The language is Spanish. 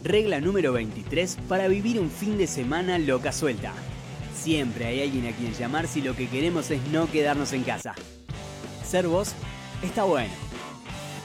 Regla número 23 para vivir un fin de semana loca suelta. Siempre hay alguien a quien llamar si lo que queremos es no quedarnos en casa. Ser vos está bueno.